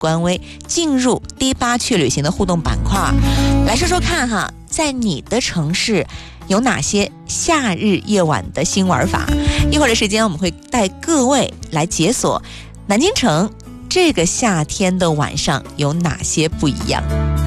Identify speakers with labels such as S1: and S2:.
S1: 官微，进入第8趣旅行的互动板块，来说说看哈，在你的城市有哪些夏日夜晚的新玩法？一会儿的时间，我们会带各位来解锁南京城这个夏天的晚上有哪些不一样。